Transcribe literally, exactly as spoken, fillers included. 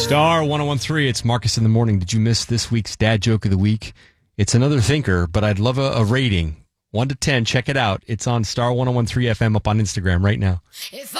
Star one oh one three, it's Marcus in the Morning. Did you miss this week's Dad Joke of the Week? It's another thinker, but I'd love a, a rating. one to ten, check it out. It's on Star one oh one three F M up on Instagram right now. If